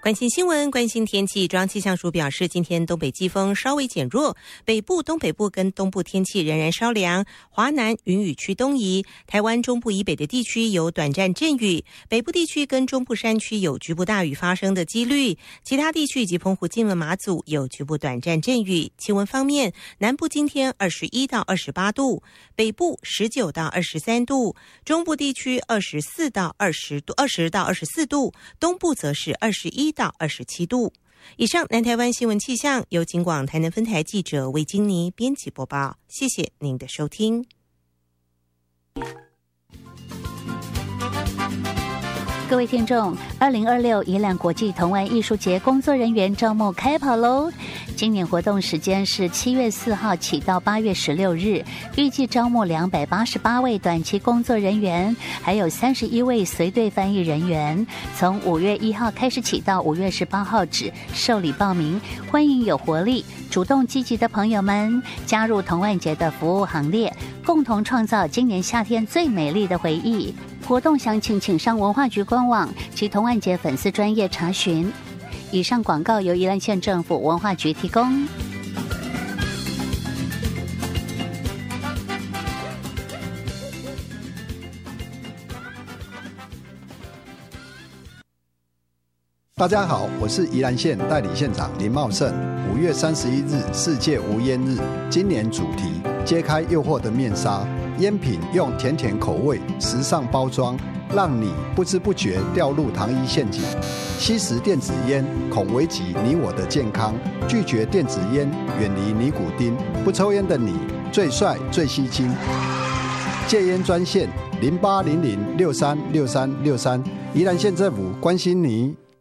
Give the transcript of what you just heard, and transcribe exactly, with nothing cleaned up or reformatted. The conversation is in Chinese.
关心新闻，关心天气。中央气象署表示，今天东北季风稍微减弱，北部、东北部跟东部天气仍然稍凉，华南云雨区东移，台湾中部以北的地区有短暂阵雨，北部地区跟中部山区有局部大雨发生的几率，其他地区以及澎湖、金门、马祖有局部短暂阵雨。气温方面，南部今天二十一到二十八度，北部十九到二十三度，中部地区二十四到二十度，二十到二十四度，东部则是二十一到二十七度。以上南台湾新闻气象由警广台南分台记者魏金妮编辑播报，谢谢您的收听。 各位听众，二零二六宜兰国际童玩艺术节工作人员招募开跑喽！今年活动时间是七月四号起到八月十六日，预计招募两百八十八位短期工作人员，还有三十一位随队翻译人员。从五月一号开始起到五月十八号止受理报名，欢迎有活力、主动积极的朋友们加入童玩节的服务行列，共同创造今年夏天最美丽的回忆。活动详情请上文化局官网及童玩节粉丝专页查询。以上广告由宜兰县政府文化局提供。 大家好，我是宜兰县代理县长林茂胜。五月三十一日世界无烟日，今年主题揭开诱惑的面纱，烟品用甜甜口味、时尚包装，让你不知不觉掉入糖衣陷阱。吸食电子烟恐危及你我的健康，拒绝电子烟，远离尼古丁。不抽烟的你，最帅最吸睛。戒烟专线零八零零六三六三六三，宜兰县政府关心你。